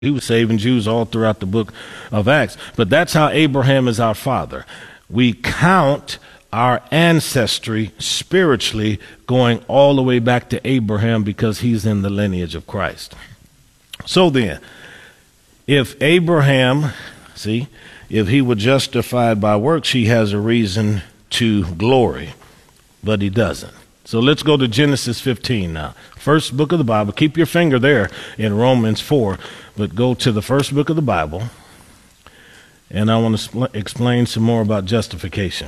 He was saving Jews all throughout the book of Acts. But that's how Abraham is our father. We count our ancestry spiritually going all the way back to Abraham because he's in the lineage of Christ. So then, if Abraham, if he were justified by works, he has a reason to glory, but he doesn't. So let's go to Genesis 15 now. First book of the Bible. Keep your finger there in Romans 4, but go to the first book of the Bible, and I want to explain some more about justification.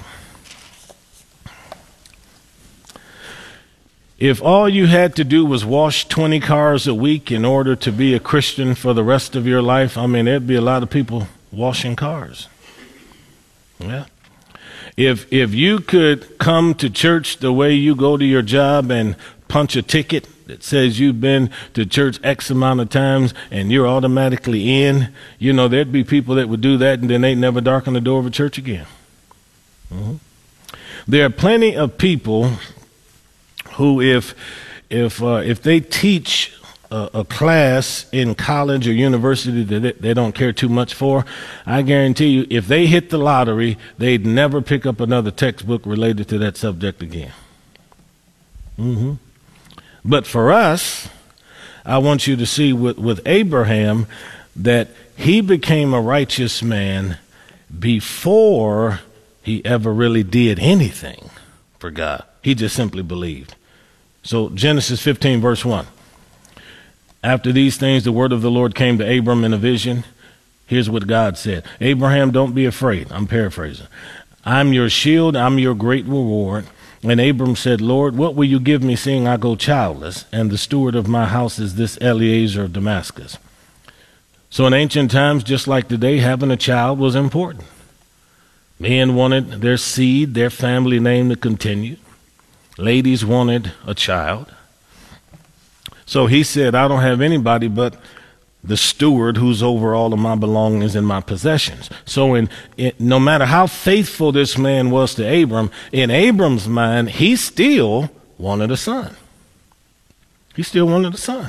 If all you had to do was wash 20 cars a week in order to be a Christian for the rest of your life, I mean, there'd be a lot of people washing cars. Yeah. If you could come to church the way you go to your job and punch a ticket that says you've been to church X amount of times and you're automatically in, there'd be people that would do that and then they'd never darken the door of a church again. Mm-hmm. There are plenty of people who, if they teach a class in college or university that they don't care too much for, I guarantee you, if they hit the lottery, they'd never pick up another textbook related to that subject again. Mm-hmm. But for us, I want you to see with Abraham that he became a righteous man before he ever really did anything for God. He just simply believed. So Genesis 15, verse 1. After these things, the word of the Lord came to Abram in a vision. Here's what God said. Abraham, don't be afraid. I'm paraphrasing. I'm your shield. I'm your great reward. And Abram said, Lord, what will you give me seeing I go childless? And the steward of my house is this Eliezer of Damascus. So in ancient times, just like today, having a child was important. Men wanted their seed, their family name to continue. Ladies wanted a child. So he said, I don't have anybody but the steward who's over all of my belongings and my possessions. So no matter how faithful this man was to Abram, in Abram's mind, he still wanted a son. He still wanted a son.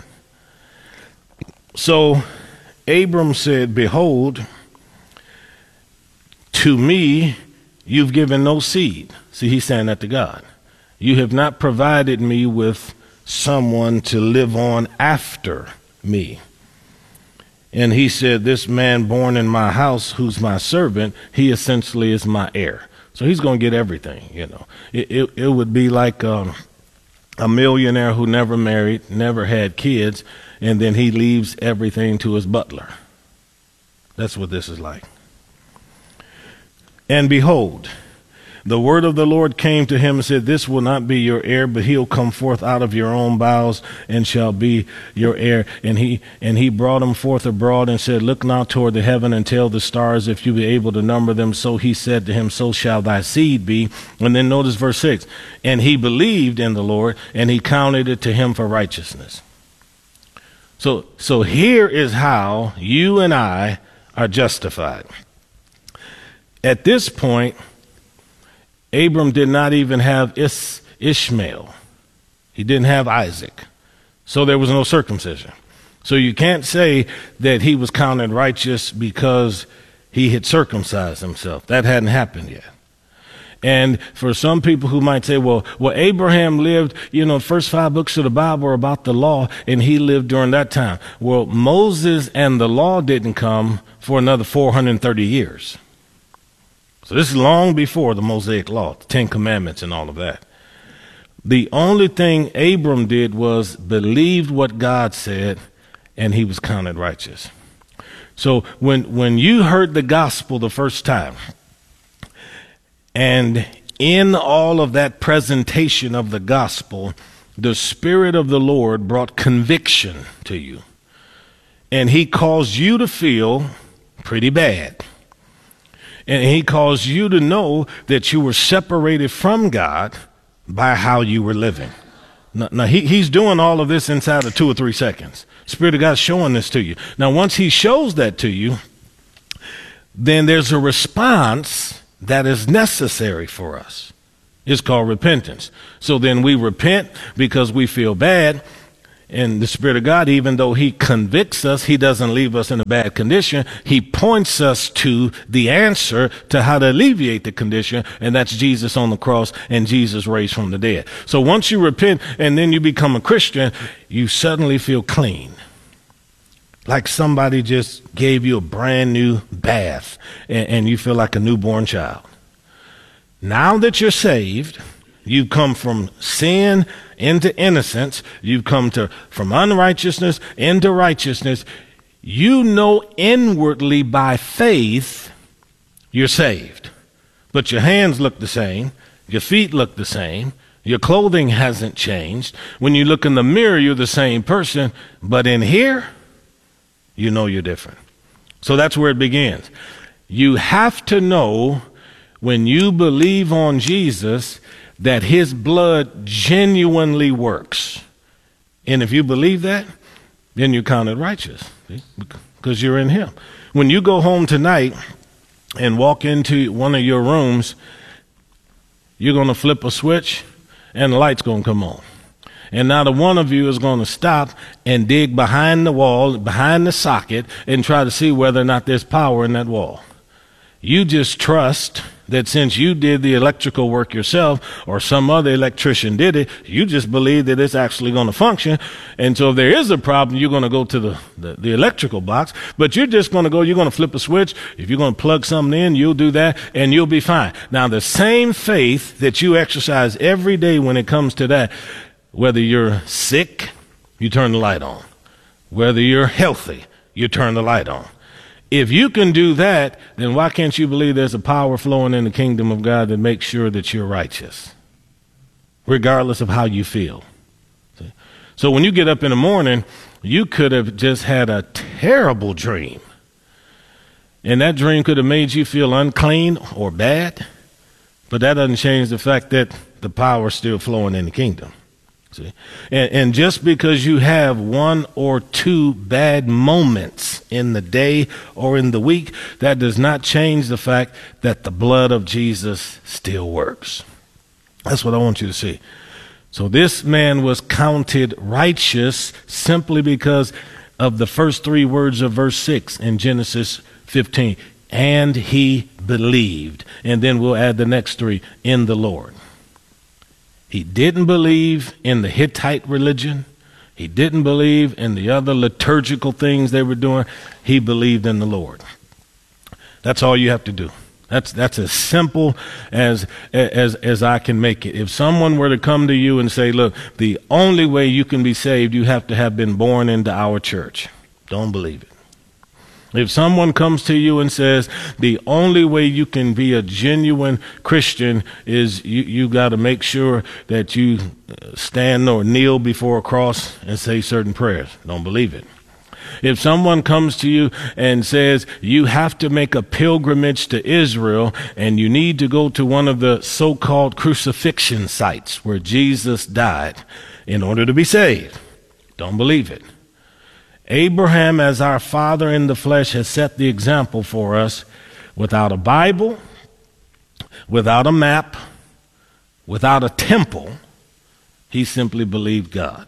So Abram said, behold, to me, you've given no seed. See, he's saying that to God. You have not provided me with someone to live on after me. And he said, this man born in my house, who's my servant, he essentially is my heir. So he's going to get everything, It would be like a millionaire who never married, never had kids, and then he leaves everything to his butler. That's what this is like. And behold, the word of the Lord came to him and said, this will not be your heir, but he'll come forth out of your own bowels and shall be your heir. And he brought him forth abroad and said, look now toward the heaven and tell the stars if you be able to number them. So he said to him, so shall thy seed be. And then notice verse 6. And he believed in the Lord, and he counted it to him for righteousness. So here is how you and I are justified. At this point, Abram did not even have Ishmael. He didn't have Isaac. So there was no circumcision. So you can't say that he was counted righteous because he had circumcised himself. That hadn't happened yet. And for some people who might say, well, Abraham lived, first 5 books of the Bible are about the law, and he lived during that time. Well, Moses and the law didn't come for another 430 years. So this is long before the Mosaic Law, the 10 Commandments and all of that. The only thing Abram did was believed what God said, and he was counted righteous. So when you heard the gospel the first time, and in all of that presentation of the gospel, the Spirit of the Lord brought conviction to you. And he caused you to feel pretty bad. And he caused you to know that you were separated from God by how you were living. Now he's doing all of this inside of 2 or 3 seconds. Spirit of God's showing this to you. Now, once he shows that to you, then there's a response that is necessary for us. It's called repentance. So then we repent because we feel bad. And the Spirit of God, even though he convicts us, he doesn't leave us in a bad condition. He points us to the answer to how to alleviate the condition, and that's Jesus on the cross and Jesus raised from the dead. So once you repent and then you become a Christian, you suddenly feel clean. Like somebody just gave you a brand new bath and you feel like a newborn child. Now that you're saved, you've come from sin into innocence. You've come from unrighteousness into righteousness. You know inwardly by faith you're saved. But your hands look the same. Your feet look the same. Your clothing hasn't changed. When you look in the mirror, you're the same person. But in here, you know you're different. So that's where it begins. You have to know when you believe on Jesus that his blood genuinely works. And if you believe that, then you're counted righteous, because you're in him. When you go home tonight and walk into one of your rooms, you're going to flip a switch and the light's going to come on. And not a one of you is going to stop and dig behind the wall, behind the socket, and try to see whether or not there's power in that wall. You just trust that since you did the electrical work yourself or some other electrician did it, you just believe that it's actually going to function. And so if there is a problem, you're going to go to the electrical box, but you're just going to go, you're going to flip a switch. If you're going to plug something in, you'll do that and you'll be fine. Now, the same faith that you exercise every day when it comes to that, whether you're sick, you turn the light on. Whether you're healthy, you turn the light on. If you can do that, then why can't you believe there's a power flowing in the kingdom of God that makes sure that you're righteous, regardless of how you feel? See? So when you get up in the morning, you could have just had a terrible dream. And that dream could have made you feel unclean or bad, but that doesn't change the fact that the power is still flowing in the kingdom. See? And just because you have one or two bad moments in the day or in the week, that does not change the fact that the blood of Jesus still works. That's what I want you to see. So this man was counted righteous simply because of the first three words of verse 6 in Genesis 15. And he believed. And then we'll add the next three, in the Lord. He didn't believe in the Hittite religion. He didn't believe in the other liturgical things they were doing. He believed in the Lord. That's all you have to do. That's as simple as I can make it. If someone were to come to you and say, look, the only way you can be saved, you have to have been born into our church. Don't believe it. If someone comes to you and says the only way you can be a genuine Christian is you got to make sure that you stand or kneel before a cross and say certain prayers, don't believe it. If someone comes to you and says you have to make a pilgrimage to Israel and you need to go to one of the so-called crucifixion sites where Jesus died in order to be saved, don't believe it. Abraham, as our father in the flesh, has set the example for us. Without a Bible, without a map, without a temple, he simply believed God.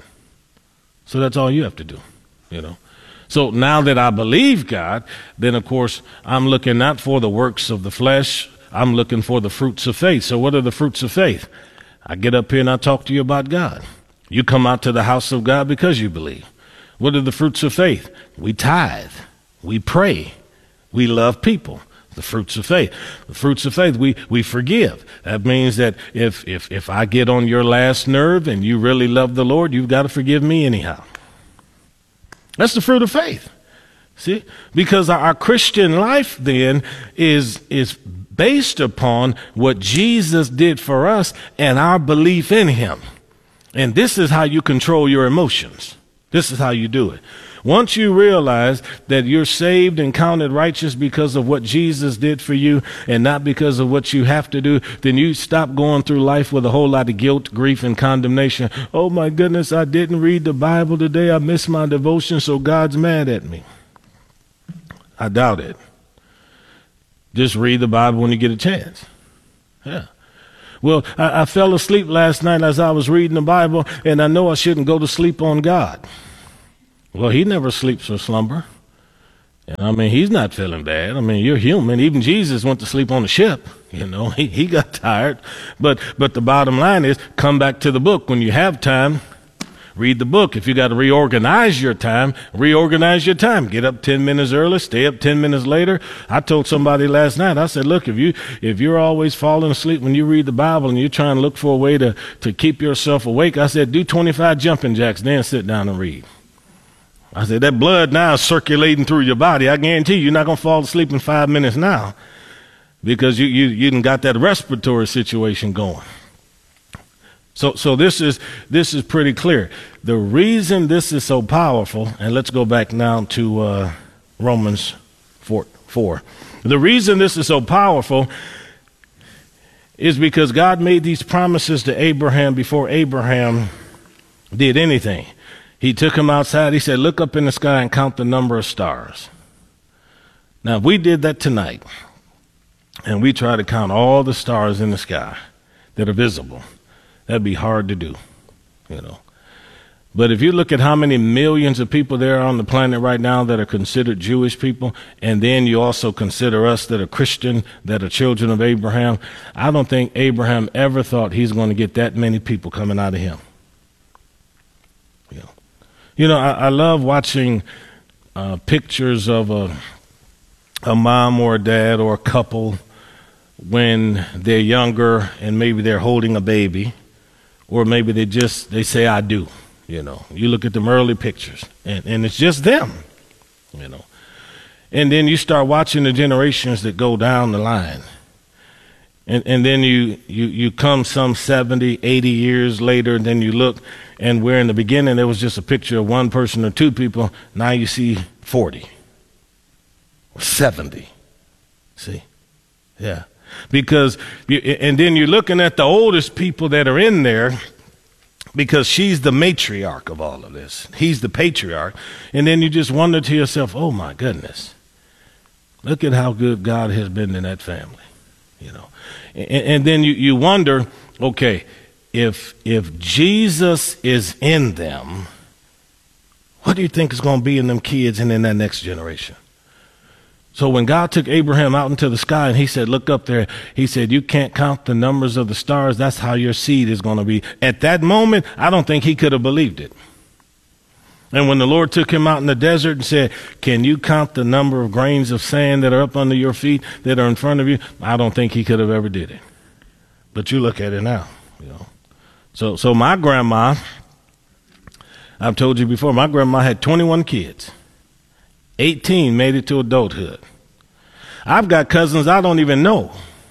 So that's all you have to do, you know. So now that I believe God, then of course I'm looking not for the works of the flesh, I'm looking for the fruits of faith. So what are the fruits of faith? I get up here and I talk to you about God. You come out to the house of God because you believe. What are the fruits of faith? We tithe, we pray, we love people. The fruits of faith. The fruits of faith, we forgive. That means that if I get on your last nerve and you really love the Lord, you've got to forgive me anyhow. That's the fruit of faith. See? Because our Christian life then is based upon what Jesus did for us and our belief in him. And this is how you control your emotions. This is how you do it. Once you realize that you're saved and counted righteous because of what Jesus did for you and not because of what you have to do, then you stop going through life with a whole lot of guilt, grief, and condemnation. Oh my goodness, I didn't read the Bible today. I missed my devotion, so God's mad at me. I doubt it. Just read the Bible when you get a chance. Yeah. Well, I fell asleep last night as I was reading the Bible, and I know I shouldn't go to sleep on God. Well, he never sleeps or slumber. And I mean, he's not feeling bad. I mean, you're human. Even Jesus went to sleep on the ship. You know, he got tired. But the bottom line is, come back to the book. When you have time, read the book. If you got to reorganize your time, reorganize your time. Get up 10 minutes early, stay up 10 minutes later. I told somebody last night, I said, look, if you're always falling asleep when you read the Bible and you're trying to look for a way to keep yourself awake, I said, do 25 jumping jacks, then sit down and read. I said, that blood now is circulating through your body. I guarantee you're not going to fall asleep in 5 minutes now because you done got that respiratory situation going. So this is pretty clear. The reason this is so powerful, and let's go back now to Romans 4. The reason this is so powerful is because God made these promises to Abraham before Abraham did anything. He took him outside. He said, look up in the sky and count the number of stars. Now, if we did that tonight, and we try to count all the stars in the sky that are visible, that'd be hard to do, you know. But if you look at how many millions of people there are on the planet right now that are considered Jewish people, and then you also consider us that are Christian, that are children of Abraham, I don't think Abraham ever thought he's going to get that many people coming out of him. You know, I love watching pictures of a mom or a dad or a couple when they're younger and maybe they're holding a baby, or maybe they say, I do. You know, you look at them early pictures and it's just them, you know. And then you start watching the generations that go down the line. And then you come some 70, 80 years later, and then you look, and where in the beginning there was just a picture of one person or two people, now you see 40 or 70. See? Yeah. Because, and then you're looking at the oldest people that are in there, because she's the matriarch of all of this. He's the patriarch. And then you just wonder to yourself, oh my goodness, look at how good God has been in that family, you know. And then you wonder, okay, if Jesus is in them, what do you think is going to be in them kids and in that next generation? So when God took Abraham out into the sky and he said, look up there, he said, you can't count the numbers of the stars. That's how your seed is going to be. At that moment, I don't think he could have believed it. And when the Lord took him out in the desert and said, can you count the number of grains of sand that are up under your feet, that are in front of you? I don't think he could have ever did it. But you look at it now, you know. So my grandma, I've told you before, my grandma had 21 kids. 18 made it to adulthood. I've got cousins I don't even know.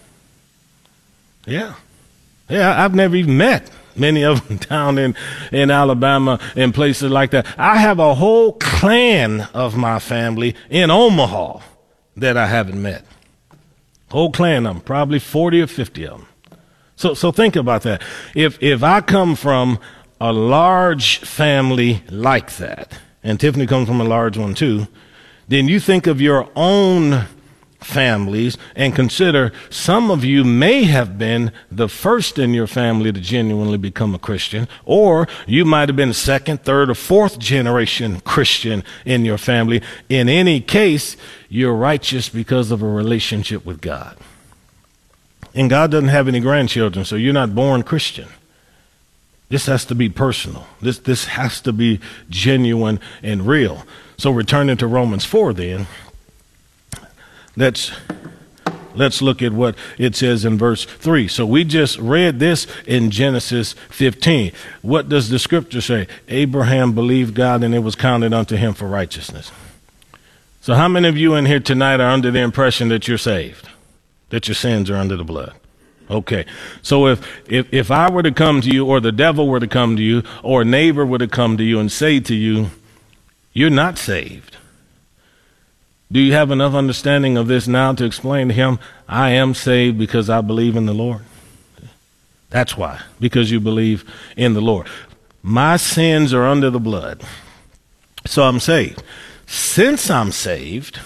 Yeah, I've never even met many of them down in Alabama and places like that. I have a whole clan of my family in Omaha that I haven't met. Whole clan of them, probably 40 or 50 of them. So think about that. If I come from a large family like that, and Tiffany comes from a large one too, then you think of your own families and consider some of you may have been the first in your family to genuinely become a Christian, or you might have been second, third, or fourth generation Christian in your family. In any case, you're righteous because of a relationship with God. And God doesn't have any grandchildren, so you're not born Christian. This has to be personal. This has to be genuine and real. So returning to Romans 4 then, let's look at what it says in verse 3. So we just read this in Genesis 15. What does the scripture say? Abraham believed God and it was counted unto him for righteousness. So how many of you in here tonight are under the impression that you're saved, that your sins are under the blood? Okay, so if I were to come to you, or the devil were to come to you, or a neighbor were to come to you and say to you, you're not saved, do you have enough understanding of this now to explain to him, I am saved because I believe in the Lord? That's why, because you believe in the Lord. My sins are under the blood, so I'm saved. Since I'm saved,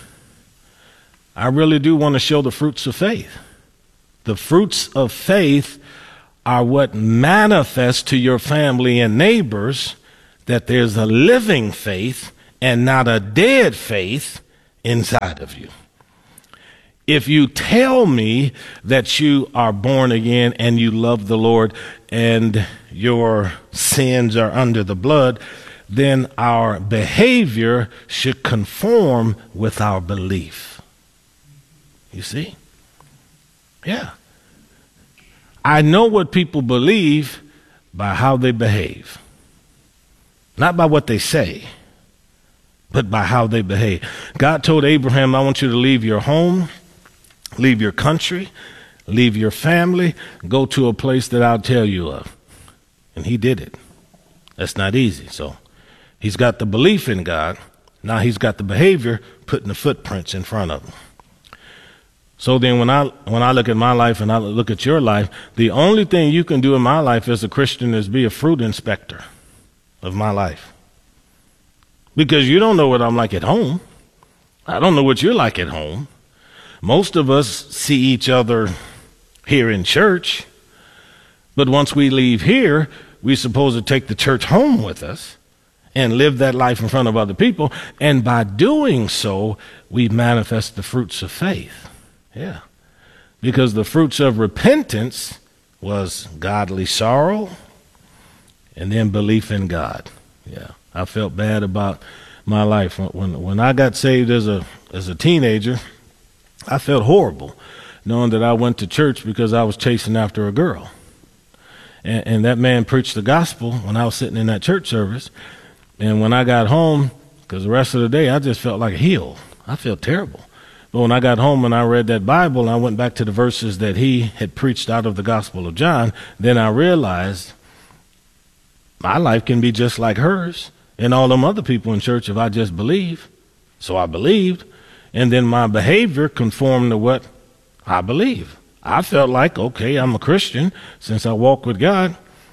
I really do want to show the fruits of faith. The fruits of faith are what manifests to your family and neighbors that there's a living faith and not a dead faith inside of you. If you tell me that you are born again and you love the Lord and your sins are under the blood, then our behavior should conform with our belief. You see? Yeah. I know what people believe by how they behave. Not by what they say, but by how they behave. God told Abraham, I want you to leave your home, leave your country, leave your family, go to a place that I'll tell you of. And he did it. That's not easy. So he's got the belief in God. Now he's got the behavior, putting the footprints in front of him. So then when I look at my life and I look at your life, the only thing you can do in my life as a Christian is be a fruit inspector of my life. Because you don't know what I'm like at home. I don't know what you're like at home. Most of us see each other here in church, but once we leave here, we're supposed to take the church home with us and live that life in front of other people. And by doing so, we manifest the fruits of faith. Yeah. Because the fruits of repentance was godly sorrow and then belief in God. Yeah. I felt bad about my life. When I got saved as a teenager, I felt horrible knowing that I went to church because I was chasing after a girl. And that man preached the gospel when I was sitting in that church service. And when I got home, because the rest of the day I just felt like a heel. I felt terrible. But when I got home and I read that Bible and I went back to the verses that he had preached out of the Gospel of John, then I realized my life can be just like hers and all them other people in church if I just believe. So I believed, and then my behavior conformed to what I believe. I felt like, okay, I'm a Christian. Since I walk with God,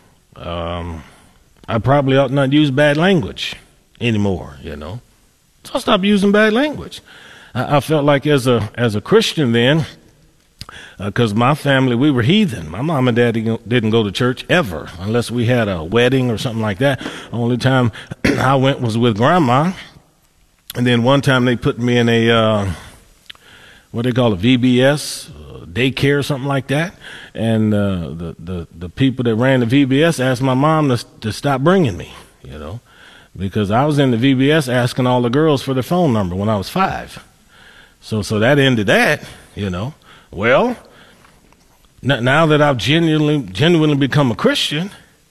I probably ought not use bad language anymore, So I stopped using bad language. I felt like as a Christian then, because my family, we were heathen. My mom and dad didn't go to church ever unless we had a wedding or something like that. Only time I went was with grandma. And then one time they put me in a, what they call a VBS, daycare or something like that. And the people that ran the VBS asked my mom to stop bringing me, because I was in the VBS asking all the girls for their phone number when I was 5. So that ended that, Well, now that I've genuinely become a Christian,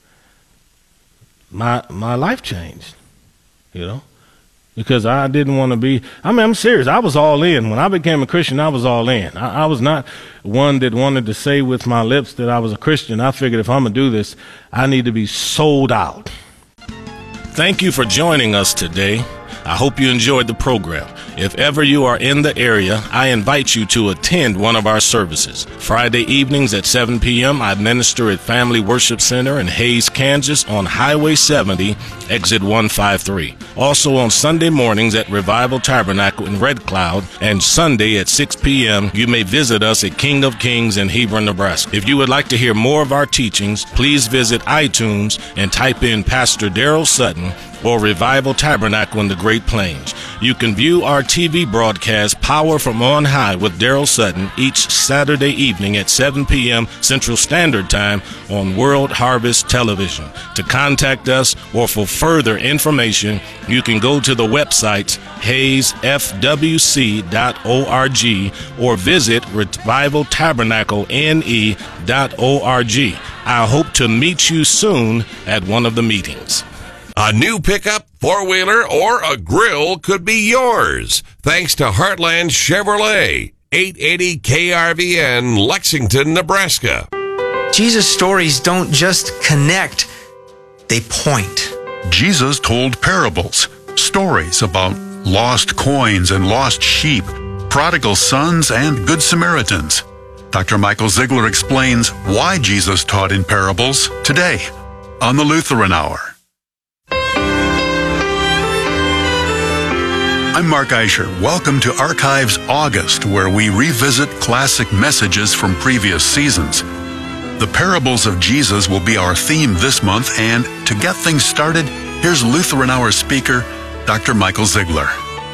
my life changed, because I didn't want to be, I'm serious. I was all in. When I became a Christian, I was all in. I was not one that wanted to say with my lips that I was a Christian. I figured if I'm going to do this, I need to be sold out. Thank you for joining us today. I hope you enjoyed the program. If ever you are in the area, I invite you to attend one of our services. Friday evenings at 7 p.m., I minister at Family Worship Center in Hays, Kansas on Highway 70, exit 153. Also on Sunday mornings at Revival Tabernacle in Red Cloud, and Sunday at 6 p.m., you may visit us at King of Kings in Hebron, Nebraska. If you would like to hear more of our teachings, please visit iTunes and type in Pastor Daryl Sutton or Revival Tabernacle in the Great Plains. You can view our TV broadcast Power from On High with Daryl Sutton each Saturday evening at 7 p.m. Central Standard Time on World Harvest Television. To contact us or for further information, you can go to the websites hayesfwc.org or visit revivaltabernaclene.org. I hope to meet you soon at one of the meetings. A new pickup, four-wheeler, or a grill could be yours, thanks to Heartland Chevrolet, 880 KRVN, Lexington, Nebraska. Jesus' stories don't just connect, they point. Jesus told parables, stories about lost coins and lost sheep, prodigal sons and good Samaritans. Dr. Michael Ziegler explains why Jesus taught in parables today on the Lutheran Hour. I'm Mark Eicher. Welcome to Archives August, where we revisit classic messages from previous seasons. The parables of Jesus will be our theme this month, and to get things started, here's Lutheran Hour speaker, Dr. Michael Ziegler.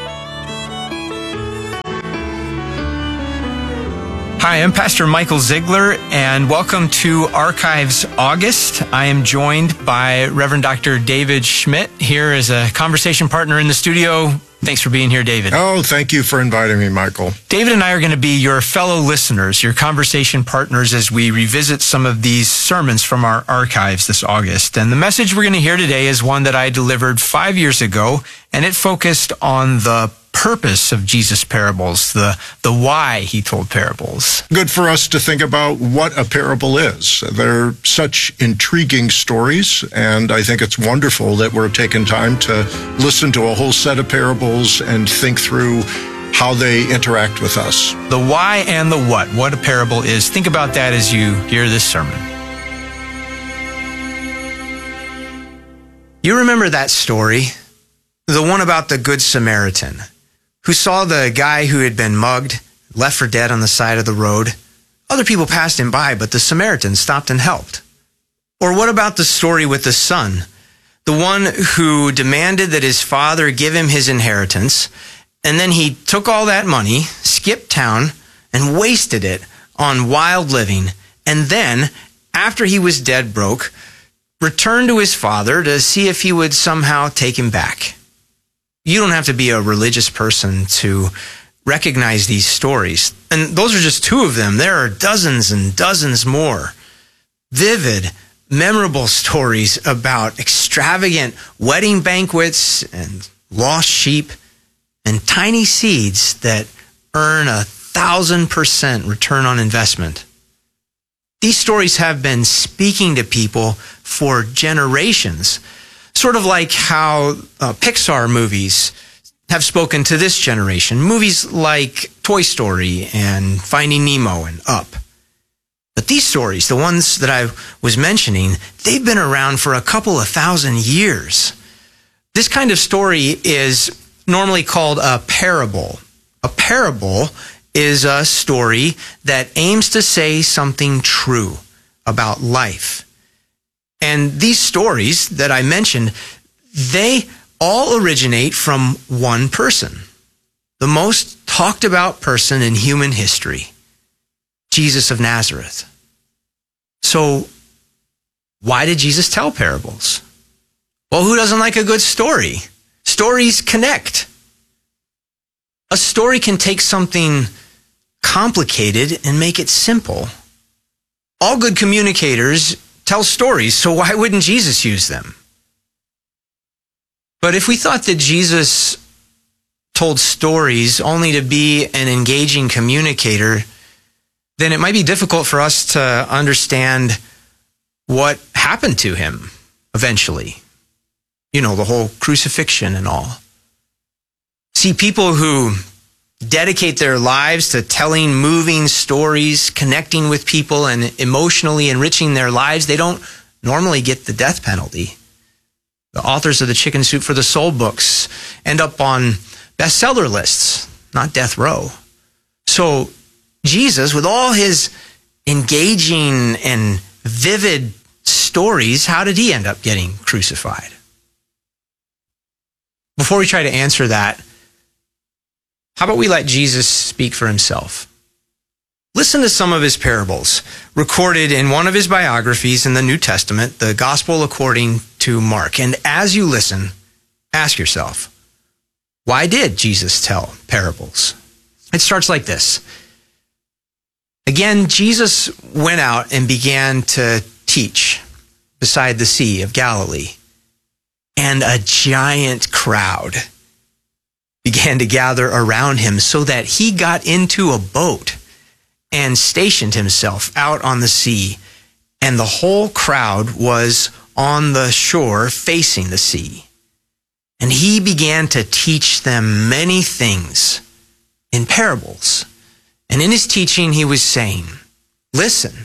Hi, I'm Pastor Michael Ziegler, and welcome to Archives August. I am joined by Reverend Dr. David Schmidt here as a conversation partner in the studio. Thanks for being here, David. Oh, thank you for inviting me, Michael. David and I are going to be your fellow listeners, your conversation partners as we revisit some of these sermons from our archives this August. And the message we're going to hear today is one that I delivered 5 years ago, and it focused on the purpose of Jesus' parables, the why he told parables. Good for us to think about what a parable is. They're such intriguing stories, and I think it's wonderful that we're taking time to listen to a whole set of parables and think through how they interact with us. The why and the what a parable is. Think about that as you hear this sermon. You remember that story? The one about the Good Samaritan, who saw the guy who had been mugged, left for dead on the side of the road. Other people passed him by, but the Samaritan stopped and helped. Or what about the story with the son, the one who demanded that his father give him his inheritance, and then he took all that money, skipped town, and wasted it on wild living, and then, after he was dead broke, returned to his father to see if he would somehow take him back. You don't have to be a religious person to recognize these stories. And those are just two of them. There are dozens and dozens more. Vivid, memorable stories about extravagant wedding banquets and lost sheep and tiny seeds that earn 1,000% return on investment. These stories have been speaking to people for generations. Sort of like how Pixar movies have spoken to this generation. Movies like Toy Story and Finding Nemo and Up. But these stories, the ones that I was mentioning, they've been around for a couple of thousand years. This kind of story is normally called a parable. A parable is a story that aims to say something true about life. And these stories that I mentioned, they all originate from one person, the most talked about person in human history, Jesus of Nazareth. So, why did Jesus tell parables? Well, who doesn't like a good story? Stories connect. A story can take something complicated and make it simple. All good communicators tell stories, so why wouldn't Jesus use them? But if we thought that Jesus told stories only to be an engaging communicator, then it might be difficult for us to understand what happened to him eventually. You know, the whole crucifixion and all. See, people who dedicate their lives to telling moving stories, connecting with people, and emotionally enriching their lives, they don't normally get the death penalty. The authors of the Chicken Soup for the Soul books end up on bestseller lists, not death row. So Jesus, with all his engaging and vivid stories, how did he end up getting crucified? Before we try to answer that, how about we let Jesus speak for himself? Listen to some of his parables, recorded in one of his biographies in the New Testament, the Gospel according to Mark. And as you listen, ask yourself, why did Jesus tell parables? It starts like this. Again, Jesus went out and began to teach beside the Sea of Galilee. And a giant crowd began to gather around him so that he got into a boat and stationed himself out on the sea. And the whole crowd was on the shore facing the sea. And he began to teach them many things in parables. And in his teaching, he was saying, listen,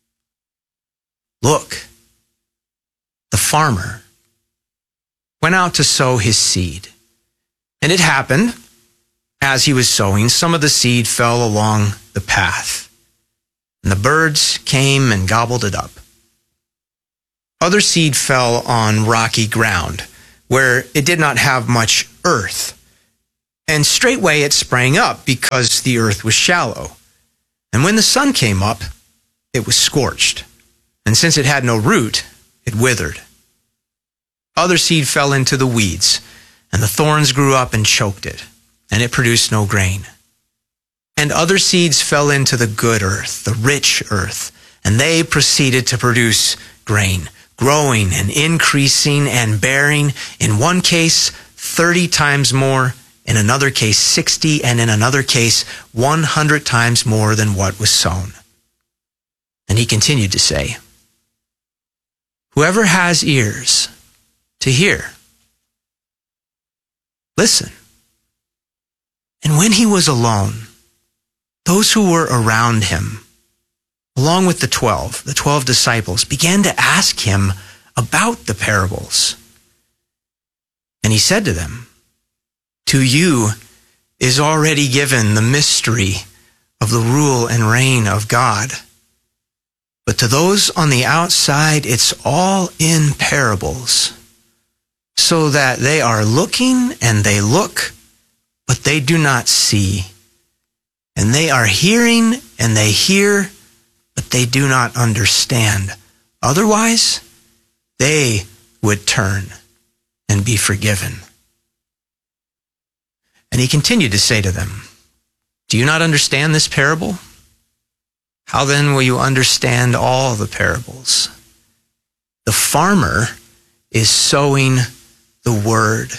look, the farmer went out to sow his seed. And it happened, as he was sowing, some of the seed fell along the path. and the birds came and gobbled it up. Other seed fell on rocky ground, where it did not have much earth. And straightway it sprang up, because the earth was shallow. And when the sun came up, it was scorched. And since it had no root, it withered. Other seed fell into the weeds, and the thorns grew up and choked it, and it produced no grain. And other seeds fell into the good earth, the rich earth, and they proceeded to produce grain, growing and increasing and bearing, in one case 30 times more, in another case 60, and in another case 100 times more than what was sown. And he continued to say, whoever has ears to hear, listen. And when he was alone, those who were around him, along with the 12 disciples, began to ask him about the parables. And he said to them, to you is already given the mystery of the rule and reign of God. But to those on the outside, it's all in parables, so that they are looking and they look, but they do not see. And they are hearing and they hear, but they do not understand. Otherwise, they would turn and be forgiven. And he continued to say to them, do you not understand this parable? How then will you understand all the parables? The farmer is sowing the word.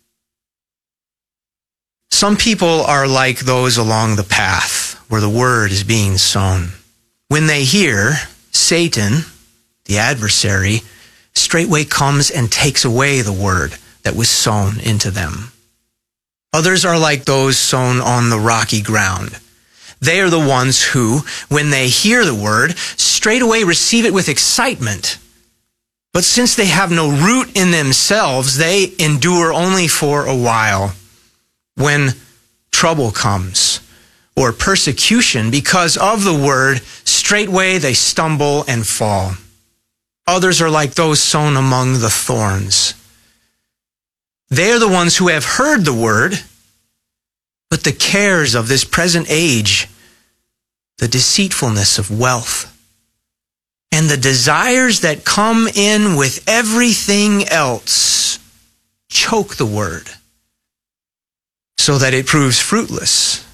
Some people are like those along the path where the word is being sown. When they hear, Satan, the adversary, straightway comes and takes away the word that was sown into them. Others are like those sown on the rocky ground. They are the ones who, when they hear the word, straightway receive it with excitement. But since they have no root in themselves, they endure only for a while. When trouble comes, or persecution because of the word, straightway they stumble and fall. Others are like those sown among the thorns. They are the ones who have heard the word, but the cares of this present age, the deceitfulness of wealth, and the desires that come in with everything else choke the word, so that it proves fruitless.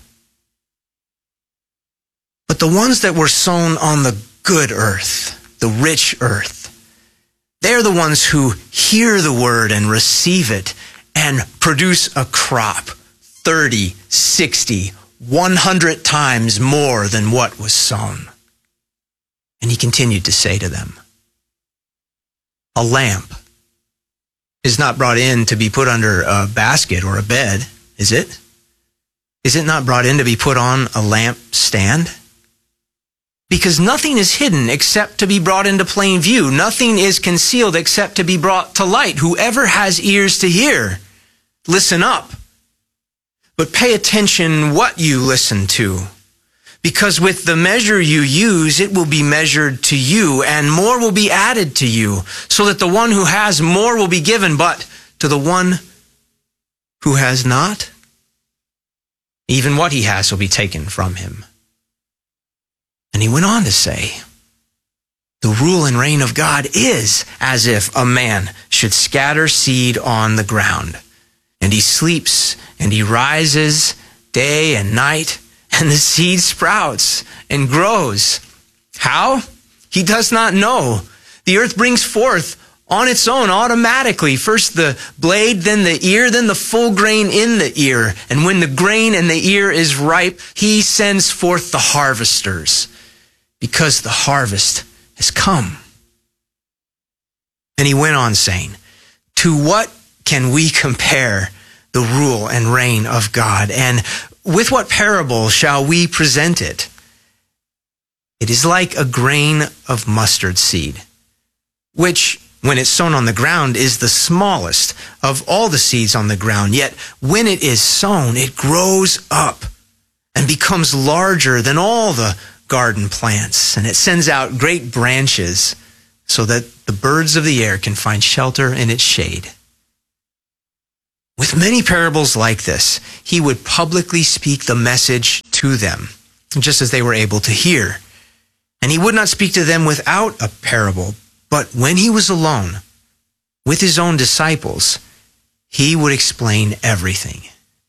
But the ones that were sown on the good earth, the rich earth, they're the ones who hear the word and receive it and produce a crop 30, 60, 100 times more than what was sown. And he continued to say to them, a lamp is not brought in to be put under a basket or a bed, is it? Is it not brought in to be put on a lamp stand? Because nothing is hidden except to be brought into plain view. Nothing is concealed except to be brought to light. Whoever has ears to hear, listen up. But pay attention what you listen to. Because with the measure you use, it will be measured to you, and more will be added to you, so that the one who has more will be given, but to the one who has not, even what he has will be taken from him. And he went on to say, the rule and reign of God is as if a man should scatter seed on the ground, and he sleeps and he rises day and night, and the seed sprouts and grows. How? He does not know. The earth brings forth on its own automatically, first the blade, then the ear, then the full grain in the ear. And when the grain and the ear is ripe, he sends forth the harvesters, because the harvest has come. And he went on saying, to what can we compare the rule and reign of God? And with what parable shall we present it? It is like a grain of mustard seed, which, when it's sown on the ground, is the smallest of all the seeds on the ground. Yet when it is sown, it grows up and becomes larger than all the garden plants, and it sends out great branches so that the birds of the air can find shelter in its shade. With many parables like this, he would publicly speak the message to them, just as they were able to hear. And he would not speak to them without a parable, but when he was alone with his own disciples, he would explain everything.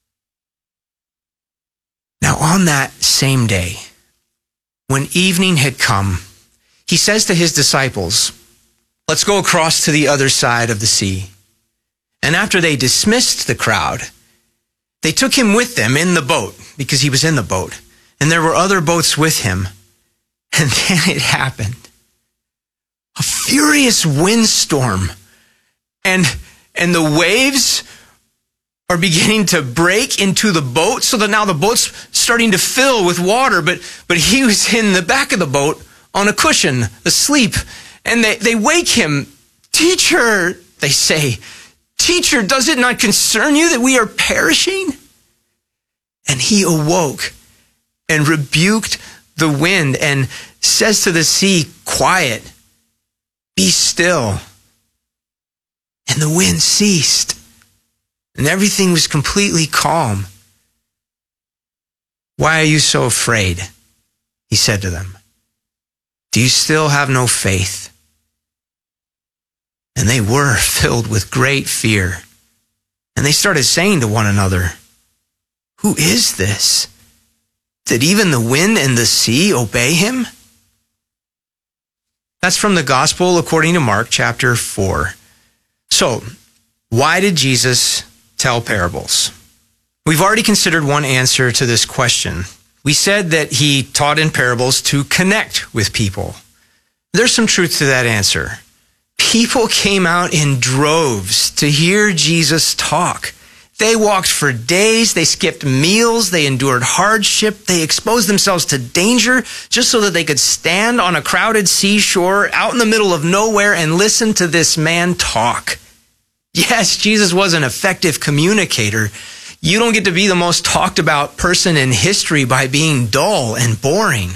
Now on that same day, when evening had come, he says to his disciples, "Let's go across to the other side of the sea." And after they dismissed the crowd, they took him with them in the boat, because he was in the boat, and there were other boats with him. And then it happened. A furious windstorm, and the waves are beginning to break into the boat, so that now the boat's starting to fill with water, but he was in the back of the boat on a cushion, asleep. And they wake him. "Teacher," they say, "Teacher, does it not concern you that we are perishing?" And he awoke and rebuked the wind and says to the sea, "Quiet, be still." And the wind ceased, and everything was completely calm. "Why are you so afraid?" he said to them. "Do you still have no faith?" And they were filled with great fear. And they started saying to one another, "Who is this, that even the wind and the sea obey him?" That's from the Gospel according to Mark chapter 4. So, why did Jesus tell parables? We've already considered one answer to this question. We said that he taught in parables to connect with people. There's some truth to that answer. People came out in droves to hear Jesus talk. They walked for days, they skipped meals, they endured hardship, they exposed themselves to danger just so that they could stand on a crowded seashore out in the middle of nowhere and listen to this man talk. Yes, Jesus was an effective communicator. You don't get to be the most talked about person in history by being dull and boring.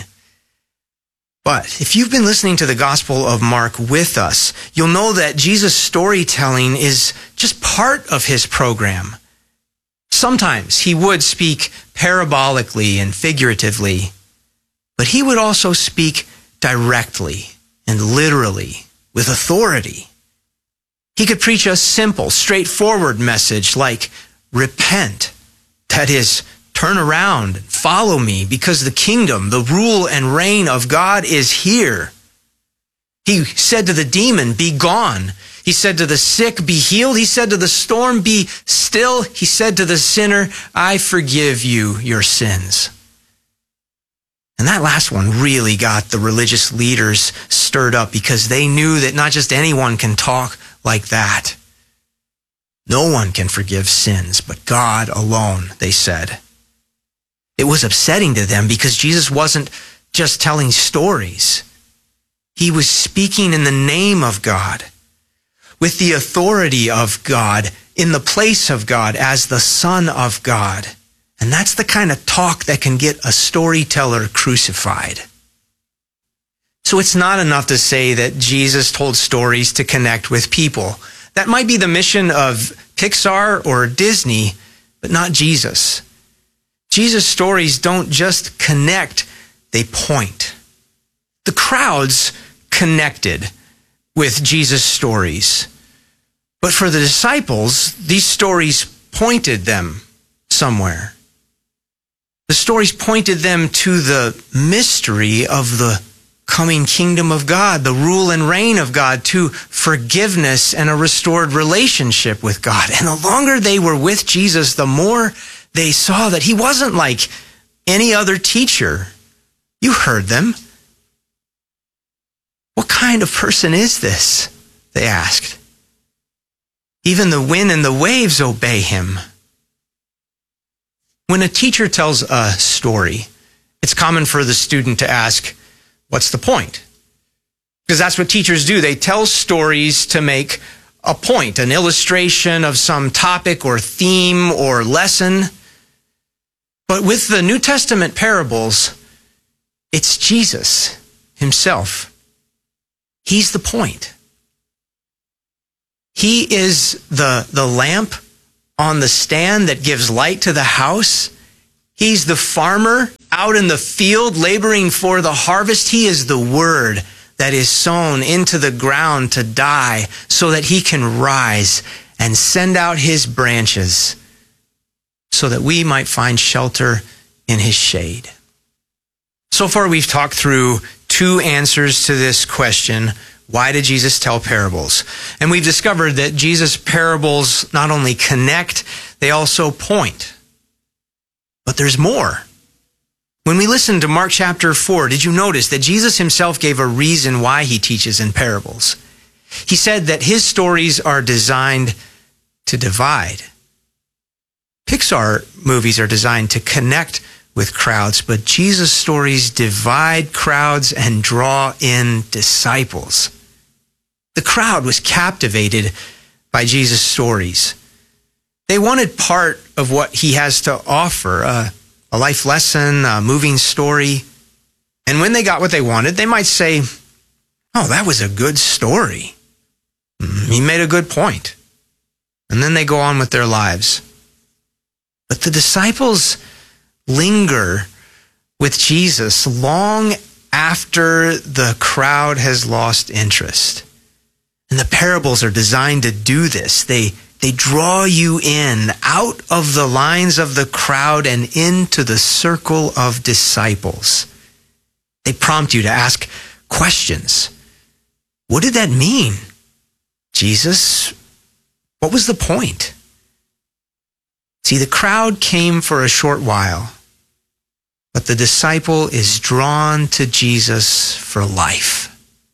But if you've been listening to the Gospel of Mark with us, you'll know that Jesus' storytelling is just part of his program. Sometimes he would speak parabolically and figuratively, but he would also speak directly and literally with authority. He could preach a simple, straightforward message like, "Repent," that is, turn around and follow me, because the kingdom, the rule and reign of God is here. He said to the demon, "Be gone." He said to the sick, "Be healed." He said to the storm, "Be still." He said to the sinner, "I forgive you your sins." And that last one really got the religious leaders stirred up, because they knew that not just anyone can talk like that. No one can forgive sins but God alone, they said. It was upsetting to them because Jesus wasn't just telling stories. He was speaking in the name of God, with the authority of God, in the place of God, as the Son of God. And that's the kind of talk that can get a storyteller crucified. So it's not enough to say that Jesus told stories to connect with people. That might be the mission of Pixar or Disney, but not Jesus. Jesus' stories don't just connect, they point. The crowds connected with Jesus' stories. But for the disciples, these stories pointed them somewhere. The stories pointed them to the mystery of the coming kingdom of God, the rule and reign of God, to forgiveness and a restored relationship with God. And the longer they were with Jesus, the more they saw that he wasn't like any other teacher. You heard them. "What kind of person is this?" they asked. "Even the wind and the waves obey him." When a teacher tells a story, it's common for the student to ask, "What's the point?" Because that's what teachers do. They tell stories to make a point, an illustration of some topic or theme or lesson. But with the New Testament parables, It's Jesus himself. He's the point. He is the lamp on the stand that gives light to the house. He's the farmer out in the field laboring for the harvest. He is the word that is sown into the ground to die so that he can rise and send out his branches so that we might find shelter in his shade. So far, we've talked through two answers to this question: why did Jesus tell parables? And we've discovered that Jesus' parables not only connect, they also point. But there's more. When we listen to Mark chapter 4, did you notice that Jesus himself gave a reason why he teaches in parables? He said that his stories are designed to divide. Pixar movies are designed to connect with crowds, but Jesus' stories divide crowds and draw in disciples. The crowd was captivated by Jesus' stories. They wanted part of what he has to offer, a life lesson, a moving story. And when they got what they wanted, they might say, "Oh, that was a good story. He made a good point." And then they go on with their lives. But the disciples linger with Jesus long after the crowd has lost interest. And the parables are designed to do this. They draw you in out of the lines of the crowd and into the circle of disciples. They prompt you to ask questions. What did that mean? Jesus, what was the point? See, the crowd came for a short while, but the disciple is drawn to Jesus for life.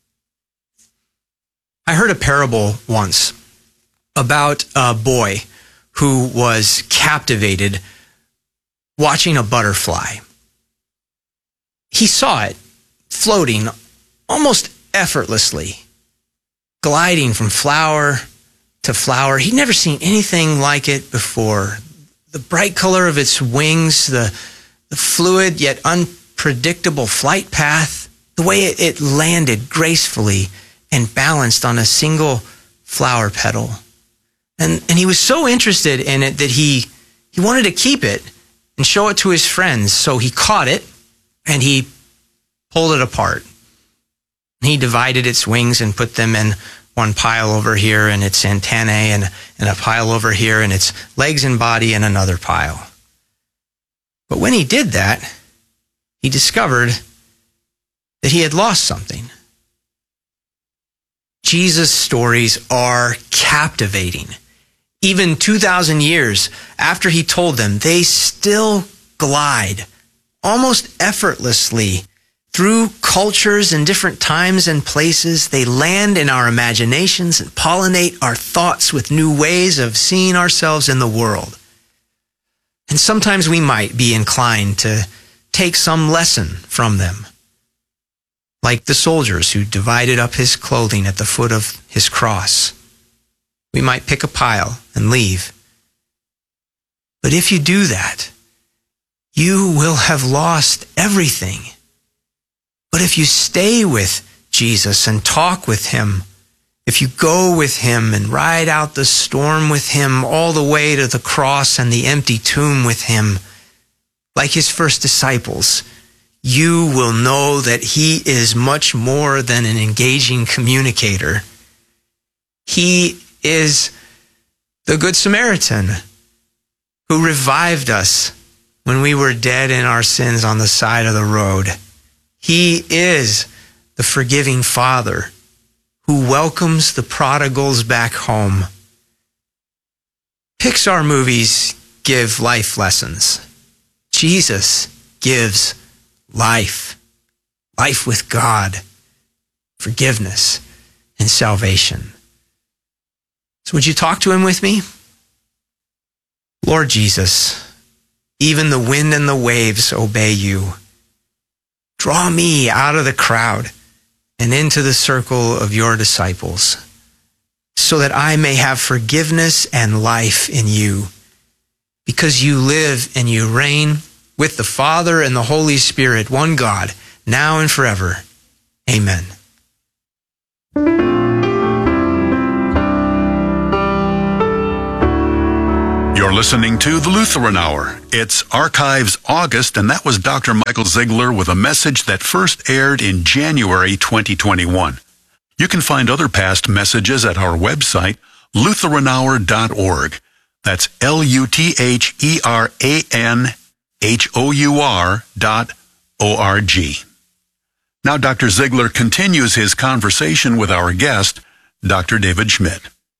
I heard a parable once about a boy who was captivated watching a butterfly. He saw it floating almost effortlessly, gliding from flower to flower. He'd never seen anything like it before. The bright color of its wings, the fluid yet unpredictable flight path, the way it landed gracefully and balanced on a single flower petal. And he was so interested in it that he wanted to keep it and show it to his friends. So he caught it and he pulled it apart. He divided its wings and put them in one pile over here and its antennae and a pile over here and its legs and body in another pile. But when he did that, he discovered that he had lost something. Jesus' stories are captivating. Even 2,000 years after he told them, they still glide almost effortlessly through cultures and different times and places. They land in our imaginations and pollinate our thoughts with new ways of seeing ourselves in the world. And sometimes we might be inclined to take some lesson from them, like the soldiers who divided up his clothing at the foot of his cross. We might pick a pile and leave. But if you do that, you will have lost everything. But if you stay with Jesus and talk with him, if you go with him and ride out the storm with him all the way to the cross and the empty tomb with him, like his first disciples, you will know that he is much more than an engaging communicator. He is the Good Samaritan who revived us when we were dead in our sins on the side of the road. He is the forgiving Father who welcomes the prodigals back home. Pixar movies give life lessons. Jesus gives life. Life with God, forgiveness, and salvation. So would you talk to him with me? Lord Jesus, even the wind and the waves obey you. Draw me out of the crowd and into the circle of your disciples, so that I may have forgiveness and life in you, because you live and you reign with the Father and the Holy Spirit, one God, now and forever. Amen. You're listening to the Lutheran Hour. It's Archives August, and that was Dr. Michael Ziegler with a message that first aired in January 2021. You can find other past messages at our website, lutheranhour.org. That's LUTHERANHOUR.org. Now Dr. Ziegler continues his conversation with our guest, Dr. David Schmidt.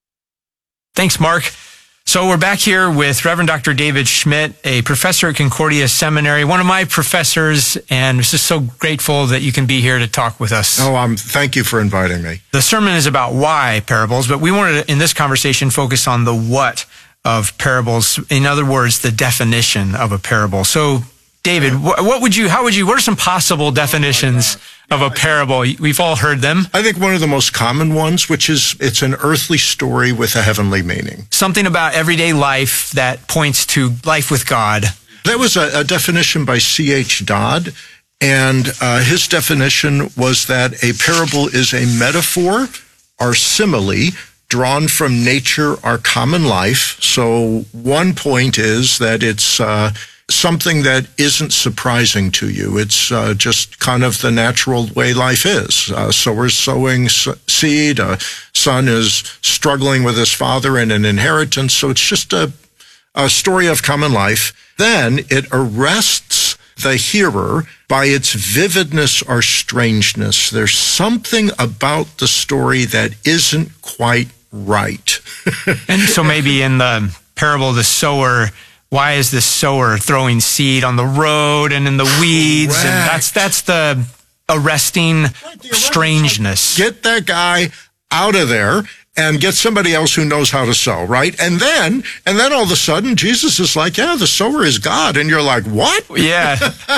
Thanks, Mark. So we're back here with Reverend Dr. David Schmidt, a professor at Concordia Seminary, one of my professors, and we're just so grateful that you can be here to talk with us. Thank you for inviting me. The sermon is about why parables, but we wanted to, in this conversation, focus on the what of parables. In other words, the definition of a parable. So, David, what are some possible definitions of a parable? We've all heard them. I think one of the most common ones, which is it's an earthly story with a heavenly meaning. Something about everyday life that points to life with God. That was a definition by C.H. Dodd, and his definition was that a parable is a metaphor or simile drawn from nature or common life. So one point is that it's something that isn't surprising to you. It's just kind of the natural way life is. So we're sowing seed. A son is struggling with his father in an inheritance. So it's just a story of common life. Then it arrests the hearer by its vividness or strangeness. There's something about the story that isn't quite right. And so maybe in the parable of the sower, why is this sower throwing seed on the road and in the weeds? Correct. And that's the arresting strangeness. Get that guy out of there and get somebody else who knows how to sow, right? And then all of a sudden, Jesus is like, yeah, the sower is God. And you're like, what? Yeah.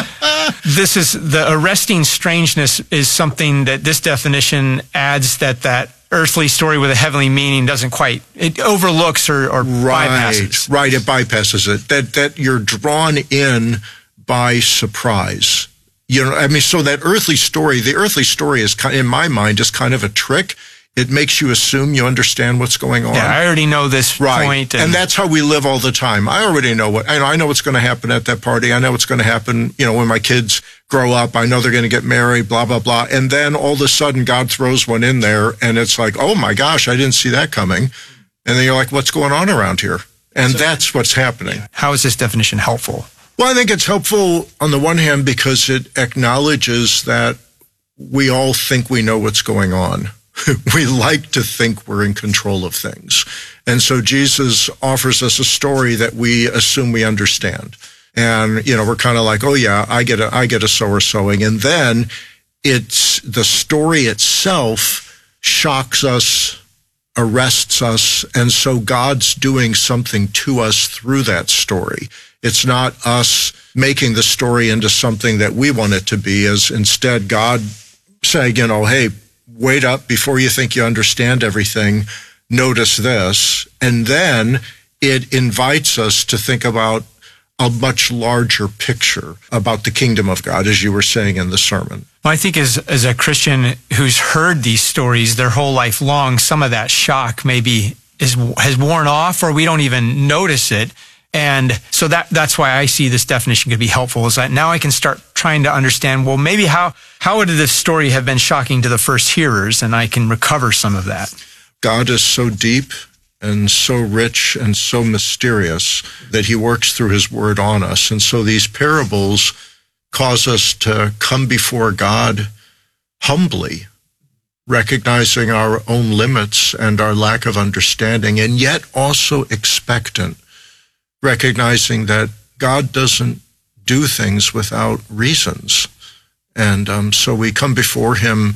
This is the arresting strangeness is something that this definition adds that earthly story with a heavenly meaning it overlooks or bypasses. Right, it bypasses it. That you're drawn in by surprise. So that the earthly story is, in my mind, just kind of a trick. It makes you assume you understand what's going on. Yeah, I already know this point. And that's how we live all the time. I already know I know what's going to happen at that party. I know what's going to happen, when my kids grow up. I know they're going to get married, blah, blah, blah. And then all of a sudden God throws one in there and it's like, oh my gosh, I didn't see that coming. And then you're like, what's going on around here? And that's what's happening. How is this definition helpful? Well, I think it's helpful on the one hand because it acknowledges that we all think we know what's going on. We like to think we're in control of things. And so Jesus offers us a story that we assume we understand. And, we're kind of like, oh yeah, I get a sower sowing. And then it's the story itself shocks us, arrests us. And so God's doing something to us through that story. It's not us making the story into something that we want it to be, as instead God saying, hey, wait up before you think you understand everything. Notice this. And then it invites us to think about a much larger picture about the kingdom of God, as you were saying in the sermon. Well, I think as a Christian who's heard these stories their whole life long, some of that shock maybe has worn off, or we don't even notice it. And so that's why I see this definition could be helpful, is that now I can start trying to understand, well, maybe how would this story have been shocking to the first hearers, and I can recover some of that. God is so deep and so rich and so mysterious that he works through his word on us. And so these parables cause us to come before God humbly, recognizing our own limits and our lack of understanding, and yet also expectant, recognizing that God doesn't do things without reasons. And so we come before him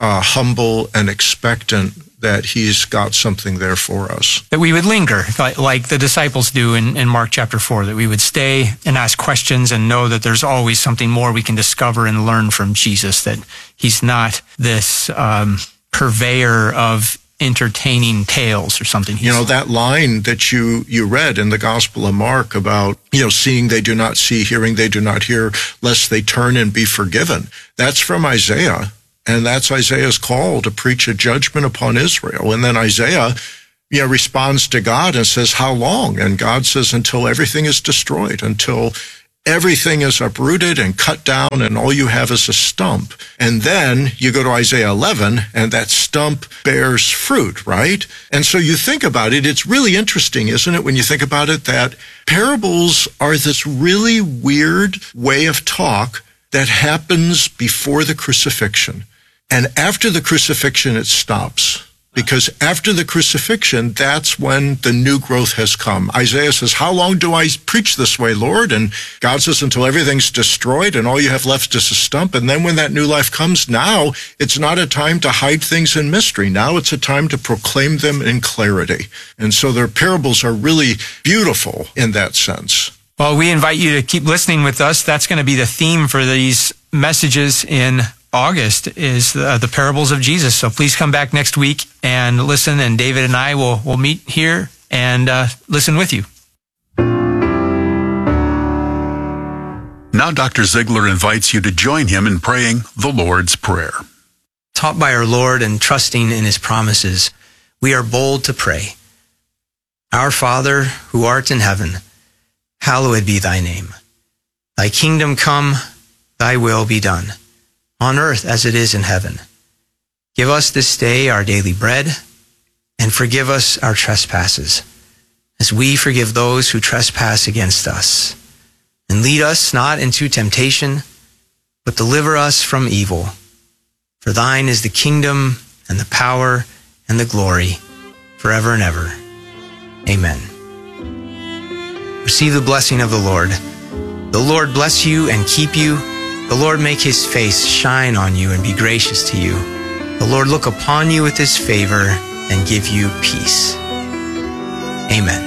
humble and expectant that he's got something there for us. That we would linger, like the disciples do in Mark chapter 4, that we would stay and ask questions and know that there's always something more we can discover and learn from Jesus, that he's not this purveyor of entertaining tales or something. You know, that line that you read in the Gospel of Mark about, seeing they do not see, hearing they do not hear, lest they turn and be forgiven. That's from Isaiah. And that's Isaiah's call to preach a judgment upon Israel. And then Isaiah, responds to God and says, how long? And God says, until everything is destroyed, until everything is uprooted and cut down and all you have is a stump. And then you go to Isaiah 11 and that stump bears fruit, right? And so you think about it, it's really interesting, isn't it, when you think about it, that parables are this really weird way of talk that happens before the crucifixion. And after the crucifixion, it stops. Because after the crucifixion, that's when the new growth has come. Isaiah says, how long do I preach this way, Lord? And God says, until everything's destroyed and all you have left is a stump. And then when that new life comes, now it's not a time to hide things in mystery. Now it's a time to proclaim them in clarity. And so their parables are really beautiful in that sense. Well, we invite you to keep listening with us. That's going to be the theme for these messages in August, is the parables of Jesus. So please come back next week and listen, and David and I will meet here and listen with you. Now Dr. Ziglar invites you to join him in praying the Lord's Prayer. Taught by our Lord and trusting in his promises, we are bold to pray. Our Father, who art in heaven, hallowed be thy name. Thy kingdom come, thy will be done, on earth as it is in heaven. Give us this day our daily bread, and forgive us our trespasses, as we forgive those who trespass against us. And lead us not into temptation, but deliver us from evil. For thine is the kingdom, and the power, and the glory, forever and ever. Amen. Receive the blessing of the Lord. The Lord bless you and keep you. The Lord make his face shine on you and be gracious to you. The Lord look upon you with his favor and give you peace. Amen.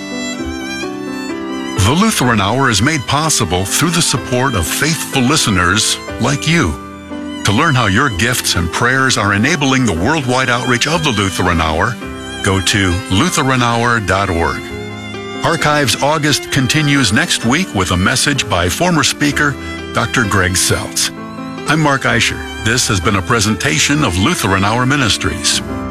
The Lutheran Hour is made possible through the support of faithful listeners like you. To learn how your gifts and prayers are enabling the worldwide outreach of the Lutheran Hour, go to lutheranhour.org. Archives August continues next week with a message by former speaker Dr. Greg Seltz. I'm Mark Eicher. This has been a presentation of Lutheran Hour Ministries.